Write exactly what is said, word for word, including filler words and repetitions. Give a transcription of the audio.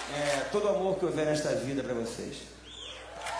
é, todo o amor que houver nesta vida para vocês.